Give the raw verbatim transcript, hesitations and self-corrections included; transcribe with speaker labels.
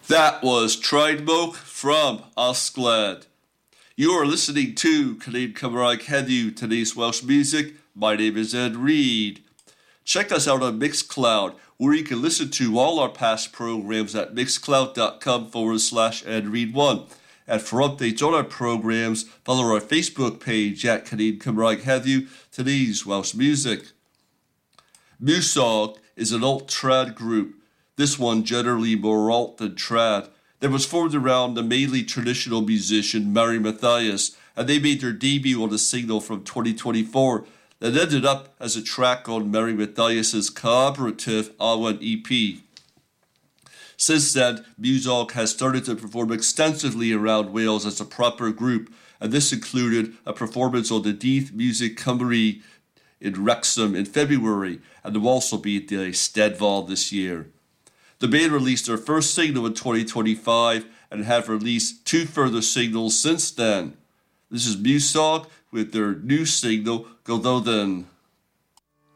Speaker 1: That was Tridemo from Osglad. You are listening to Canadian Cymraeg Heddiw, today's Welsh music. My name is Ed Reed. Check us out on Mixcloud, where you can listen to all our past programs at mixcloud.com forward slash Ed Reed one. And for updates on our programs, follow our Facebook page at Canadian Cymraeg Heddiw, today's Welsh music. Musog is an alt-trad group, this one generally more alt than trad, that was formed around the mainly traditional musician Mary Mathias, and they made their debut on a single from twenty twenty-four that ended up as a track on Mary Mathias' collaborative Awen E P. Since then, Musog has started to perform extensively around Wales as a proper group, and this included a performance on the Dydd Music Cymru in Wrexham in February, and will also be at the Eisteddfod this year. The band released their first single in twenty twenty-five and have released two further singles since then. This is Musog with their new single, Gododden.